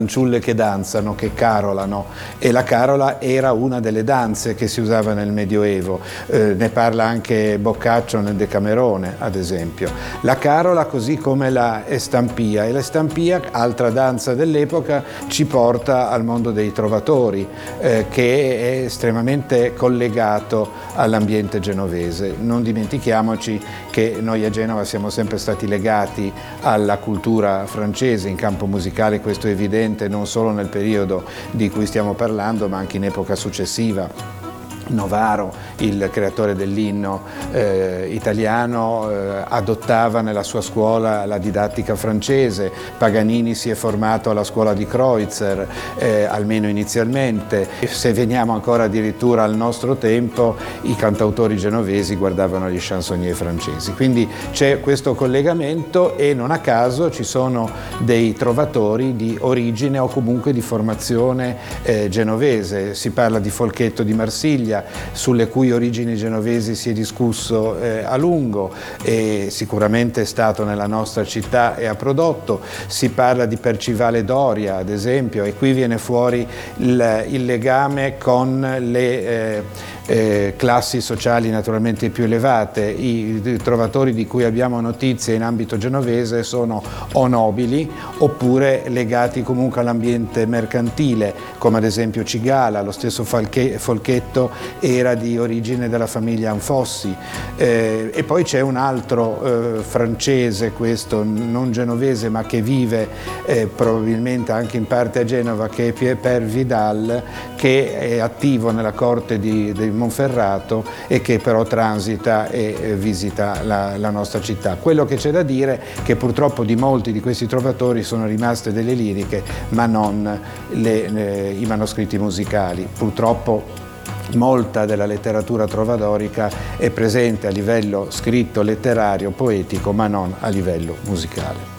fanciulle che danzano, che carolano, e la carola era una delle danze che si usava nel Medioevo, ne parla anche Boccaccio nel Decamerone, ad esempio. La carola, così come la estampia, e l'estampia, altra danza dell'epoca, ci porta al mondo dei trovatori, che è estremamente collegato all'ambiente genovese. Non dimentichiamoci che noi a Genova siamo sempre stati legati alla cultura francese in campo musicale, questo è evidente non solo nel periodo di cui stiamo parlando, ma anche in epoca successiva. Novaro, il creatore dell'inno italiano, adottava nella sua scuola la didattica francese. Paganini si è formato alla scuola di Kreutzer, almeno inizialmente. Se veniamo ancora addirittura al nostro tempo, i cantautori genovesi guardavano gli chansonnier francesi. Quindi c'è questo collegamento, e non a caso ci sono dei trovatori di origine o comunque di formazione genovese. Si parla di Folchetto di Marsiglia, sulle cui origini genovesi si è discusso a lungo, e sicuramente è stato nella nostra città e ha prodotto. Si parla di Percivale Doria, ad esempio, e qui viene fuori il legame con le classi sociali naturalmente più elevate. I trovatori di cui abbiamo notizie in ambito genovese sono o nobili oppure legati comunque all'ambiente mercantile, come ad esempio Cigala. Lo stesso Folchetto era di origine della famiglia Anfossi, e poi c'è un altro francese, questo non genovese ma che vive probabilmente anche in parte a Genova, che è Pierre Vidal, che è attivo nella corte di Monferrato e che però transita e visita la nostra città. Quello che c'è da dire è che purtroppo di molti di questi trovatori sono rimaste delle liriche, ma non i manoscritti musicali. Purtroppo molta della letteratura trovadorica è presente a livello scritto, letterario, poetico, ma non a livello musicale.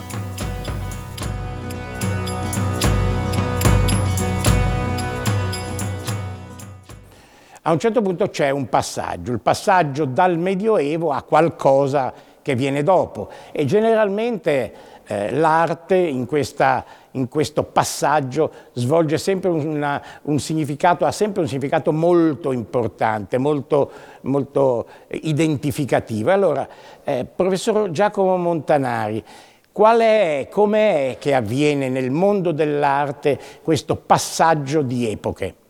A un certo punto c'è un passaggio, il passaggio dal Medioevo a qualcosa che viene dopo, e generalmente l'arte in questo passaggio svolge sempre un significato, ha sempre un significato molto importante, molto identificativo. Allora, professor Giacomo Montanari, com'è che avviene nel mondo dell'arte questo passaggio di epoche?